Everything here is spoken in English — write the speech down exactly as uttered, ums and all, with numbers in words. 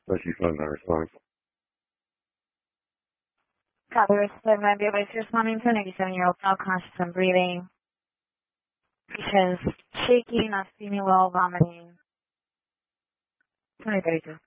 but she's still not responding. Copy, responding by device responding to an eighty-seven-year-old male conscious and breathing. Patient's shaky, not feeling well, vomiting. twenty thirty-two.